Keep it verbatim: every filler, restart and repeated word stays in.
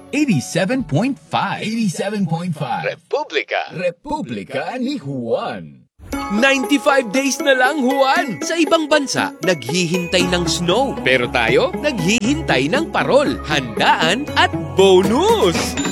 eighty-seven point five. eighty-seven point five. Republika. Republika ni Juan. ninety-five days na lang, Juan! Sa ibang bansa, naghihintay ng snow. Pero tayo, naghihintay ng parol, handaan at bonus!